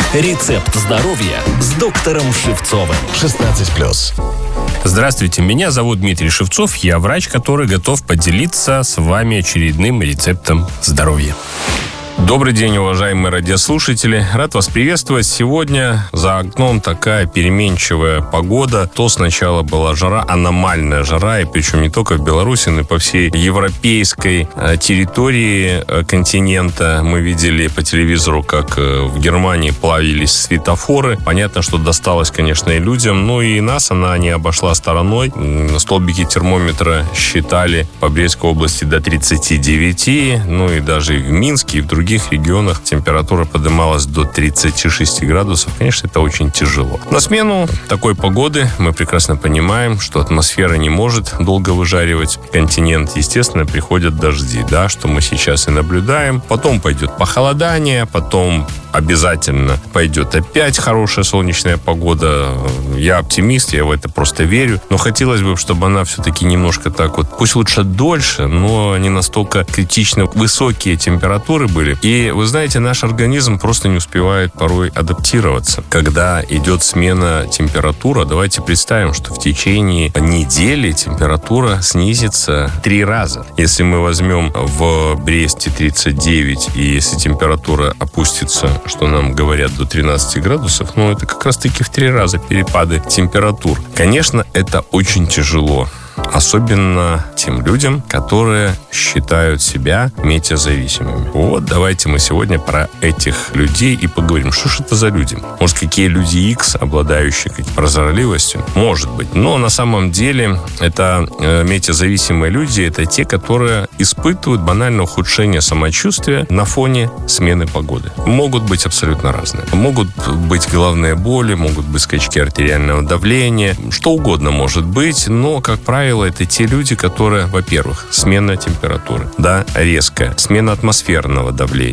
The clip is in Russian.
Рецепт здоровья с доктором Шевцовым. 16+. Здравствуйте, меня зовут Дмитрий Шевцов. Я врач, который готов поделиться с вами очередным рецептом здоровья. Добрый день, уважаемые радиослушатели. Рад вас приветствовать. Сегодня за окном такая переменчивая погода. То сначала была жара, аномальная жара, и причем не только в Беларуси, но и по всей европейской территории континента. Мы видели по телевизору, как в Германии плавились светофоры. Понятно, что досталось, конечно, и людям, но и нас она не обошла стороной. Столбики термометра считали по Брестской области до 39, ну и даже в Минске, и в других регионах температура поднималась до 36 градусов. Конечно, это очень тяжело. На смену такой погоды мы прекрасно понимаем, что атмосфера не может долго выжаривать континент. Естественно, приходят дожди, да, что мы сейчас и наблюдаем. Потом пойдет похолодание, потом обязательно пойдет опять хорошая солнечная погода. Я оптимист, я в это просто верю. Но хотелось бы, чтобы она все-таки немножко так вот, пусть лучше дольше, но не настолько критично высокие температуры были. И, вы знаете, наш организм просто не успевает порой адаптироваться. Когда идет смена температуры, давайте представим, что в течение недели температура снизится 3 раза. Если мы возьмем в Бресте 39, и если температура опустится, что нам говорят, до 13 градусов, ну, это как раз-таки в 3 раза перепады температур. Конечно, это очень тяжело. Особенно тем людям, которые считают себя метеозависимыми. Вот давайте мы сегодня про этих людей и поговорим. Что же это за люди? Может, какие люди X, обладающие прозорливостью? Может быть. Но на самом деле это метеозависимые люди, это те, которые испытывают банальное ухудшение самочувствия на фоне смены погоды. Могут быть абсолютно разные. Могут быть головные боли, могут быть скачки артериального давления, что угодно может быть, но, как правило, это те люди, которые, во-первых, смена температуры, да, резкая, смена атмосферного давления,